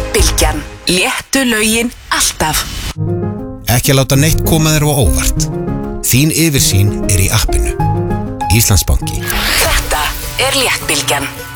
Bylgjan. Léttu lögin alltaf. Ekki að láta neitt koma þér á óvart. Þín yfirsýn í appinu. Íslandsbanki. Þetta Léttbylgjan.